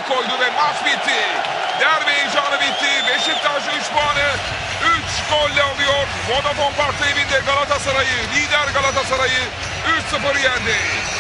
koydu ve maç bitti. Derbi heyecanı bitti. Beşiktaş 3 puanı 3 golle alıyor. Vodafone Park'ta evinde Galatasaray'ı, lider Galatasaray'ı 3-0 yendi.